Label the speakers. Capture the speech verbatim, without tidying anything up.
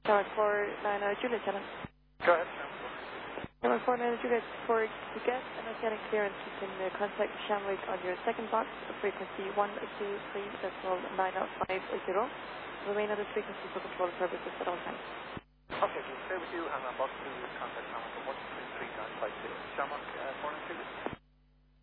Speaker 1: Tower four nine zero Juliet, channel.
Speaker 2: Go ahead.
Speaker 1: Tower four nine zero Juliet, for to get an oceanic clearance, you can uh, contact Shamwick on your second box, frequency one two three decimal nine five zero. Remain on this frequency for control purposes at all times.
Speaker 2: Okay, we'll stay with you and I'm about to contact Thomas for one two three nine five zero. Shamrock, uh, four nine Juliet.